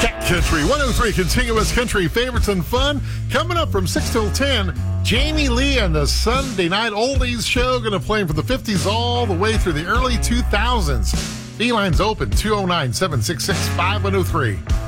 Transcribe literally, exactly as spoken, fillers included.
Cat Country one oh three Continuous Country Favorites and Fun. Coming up from six till ten, Jamie Lee and the Sunday Night Oldies Show. Going to play from the fifties all the way through the early two thousands. B-Line's open, two oh nine, seven six six, five one oh three.